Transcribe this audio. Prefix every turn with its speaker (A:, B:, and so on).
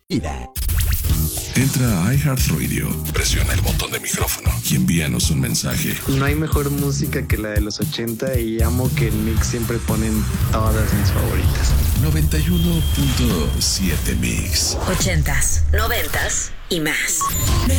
A: Entra a iHeartRadio, presiona el botón de micrófono y envíanos un mensaje.
B: No hay mejor música que la de los 80 y amo que en Mix siempre ponen todas mis favoritas.
A: 91.7 Mix.
C: 80s, 90s y más.